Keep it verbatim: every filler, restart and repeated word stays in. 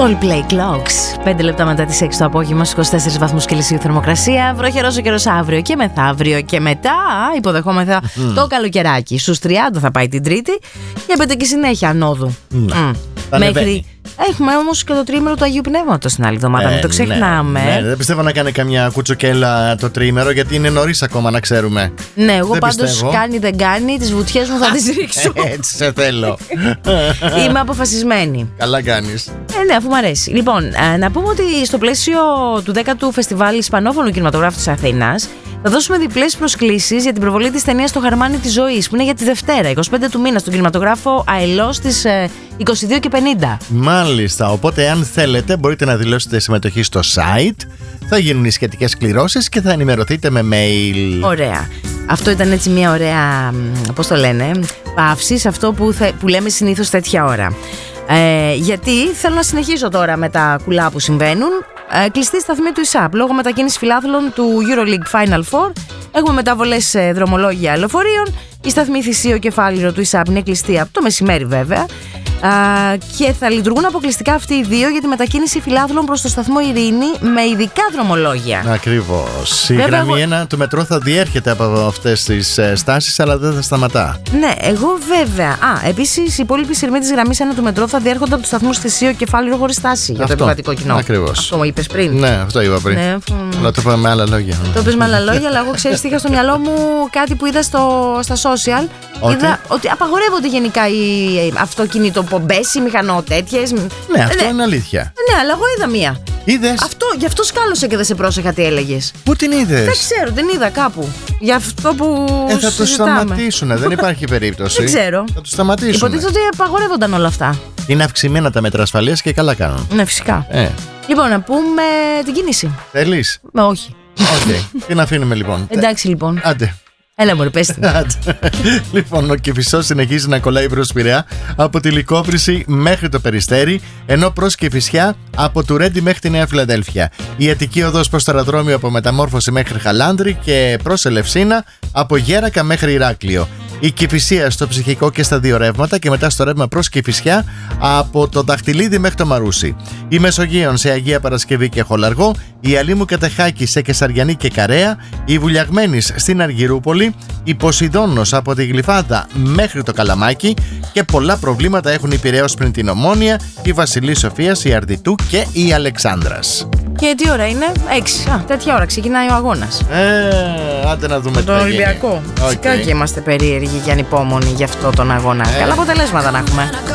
All Play Clocks. πέντε λεπτά μετά τις έξι το απόγευμα, στους είκοσι τέσσερις βαθμούς Κελσίου θερμοκρασία. Βροχερός ο καιρός αύριο και μεθαύριο. Και μετά υποδεχόμεθα mm. το καλοκαιράκι. Στους τριάντα θα πάει την Τρίτη και πέντε και συνέχεια ανόδου. Mm. Mm. Μέχρι. Έχουμε όμως και το τρίμηνο του Αγίου Πνεύματος την άλλη εβδομάδα, ε, μην το ξεχνάμε. Ναι, ναι, δεν πιστεύω να κάνει καμιά κουτσοκέλα το τρίμηνο, γιατί είναι νωρίς ακόμα να ξέρουμε. Ναι, εγώ πάντως πιστεύω. κάνει δεν κάνει, τις βουτιές μου θα τις ρίξω. Έτσι σε θέλω. Είμαι αποφασισμένη. Καλά κάνεις. Ε, ναι, αφού μου αρέσει. Λοιπόν, να πούμε ότι στο πλαίσιο του δέκατου Φεστιβάλ Ισπανόφωνου Κινηματογράφου της Αθήνας θα δώσουμε διπλές προσκλήσεις για την προβολή της ταινίας «Το Χαρμάνι της Ζωής», που είναι για τη Δευτέρα, είκοσι πέντε του μήνα, στον κινηματογράφο Αελός στις είκοσι δύο και πενήντα. Μάλιστα, οπότε αν θέλετε μπορείτε να δηλώσετε συμμετοχή στο site. Θα γίνουν οι σχετικές κληρώσεις και θα ενημερωθείτε με mail. Ωραία. Αυτό ήταν έτσι μια ωραία, πώς το λένε, παύση σε αυτό που, θα, που λέμε συνήθως τέτοια ώρα. Ε, γιατί θέλω να συνεχίσω τώρα με τα κουλά που συμβαίνουν. Ε, κλειστή σταθμή του ΙΣΑΠ λόγω μετακίνησης φιλάθλων του EuroLeague Final Four. Έχουμε μεταβολές δρομολόγια λεωφορείων. Η σταθμή Θησίο Κεφάλιρο του ΙΣΑΠ είναι κλειστή από το μεσημέρι βέβαια. Uh, και θα λειτουργούν αποκλειστικά αυτοί οι δύο για τη μετακίνηση φιλάθλων προς το σταθμό Ειρήνη με ειδικά δρομολόγια. Ακριβώς. Η γραμμή εγώ... ένα του μετρό θα διέρχεται από αυτές τις ε, στάσεις, αλλά δεν θα σταματά. Ναι, εγώ βέβαια. Α, επίσης οι υπόλοιποι σειρμοί της γραμμής ένα του μετρό θα διέρχονται από του σταθμού Θησίο Κεφάλιρο χωρίς στάση για το επιβατικό κοινό. Ακριβώς. Αυτό μου είπες πριν. Ναι, αυτό είπα πριν. Ναι, αλλά το είπα με άλλα λόγια. Το είπες με άλλα λόγια, αλλά εγώ ξέρεις τι είχα στο μυαλό μου κάτι που είδα στο, στα social. Ότι? Είδα ότι απαγορεύονται γενικά οι αυτοκινητοπομπές, οι μηχανοτέτοιες. Ναι, αυτό ναι. είναι αλήθεια. Ναι, αλλά εγώ είδα μία. Είδες? Αυτό, γι' αυτό σκάλωσα και δεν σε πρόσεχα τι έλεγες. Πού την είδες? Δεν ξέρω, την είδα κάπου. Γι' αυτό που. Ε, θα το σταματήσουνε, δεν υπάρχει περίπτωση. Δεν ξέρω. Θα το σταματήσουν. Υποτίθεται ότι απαγορεύονταν όλα αυτά. Είναι αυξημένα τα μέτρα ασφαλείας και καλά κάνουν. Ναι, φυσικά. Ε. Λοιπόν, να πούμε την κίνηση. Θέλεις? Με όχι. Οκ. Okay. Τι να αφήνουμε λοιπόν. Εντάξει λοιπόν. Άντε. Έλα μωρέ, πες την. Λοιπόν, ο Κηφισός συνεχίζει να κολλάει προς Πειραιά από τη Λυκόβρηση μέχρι το Περιστέρι, ενώ προς Κηφισιά από Τουρέντι μέχρι τη Νέα Φιλαδέλφια. Η Αττική οδός προς το αεροδρόμιο από Μεταμόρφωση μέχρι Χαλάνδρη και προς Ελευσίνα από Γέρακα μέχρι Ηράκλειο. Η Κηφισία στο Ψυχικό και στα δύο ρεύματα και μετά στο ρεύμα προς Κηφισιά από το Δαχτυλίδι μέχρι το Μαρούσι. Η Μεσογείων σε Αγία Παρασκευή και Χολαργό, η Αλήμου Κατεχάκη σε Κεσαριανή και Καρέα, η Βουλιαγμένης στην Αργυρούπολη, η Ποσειδώνος από τη Γλυφάδα μέχρι το Καλαμάκι και πολλά προβλήματα έχουν η Πειραιώς πριν την Ομόνια, η Βασιλής Σοφίας, η Αρδιτού και η Αλεξάνδρας. Και τι ώρα είναι? έξι. Α, τέτοια ώρα ξεκινάει ο αγώνας. Ε, άντε να δούμε τον Ολυμπιακό. Okay. Φυσικά και είμαστε περίεργοι και ανυπόμονοι για αυτό τον αγώνα. Ε. Καλά αποτελέσματα να έχουμε.